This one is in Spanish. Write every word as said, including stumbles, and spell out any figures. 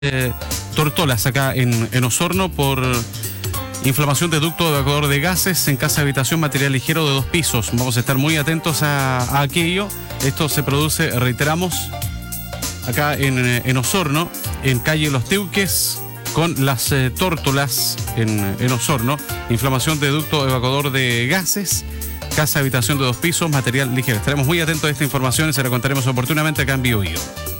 Eh, tortolas acá en, en Osorno por inflamación de ducto evacuador de gases en casa de habitación, material ligero de dos pisos. Vamos a estar muy atentos a, a aquello. Esto se produce, reiteramos, acá en, en Osorno, en calle Los Teuques, con las eh, tórtolas en, en Osorno. Inflamación de ducto evacuador de gases, casa de habitación de dos pisos, material ligero. Estaremos muy atentos a esta información y se la contaremos oportunamente acá en Bio Bio.